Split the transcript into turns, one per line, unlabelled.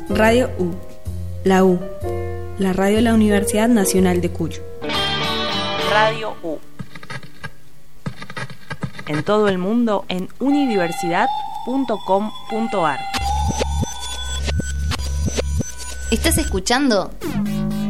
Radio U, la U, la radio de la Universidad Nacional de Cuyo.
Radio U. En todo el mundo en unidiversidad.com.ar.
¿Estás escuchando?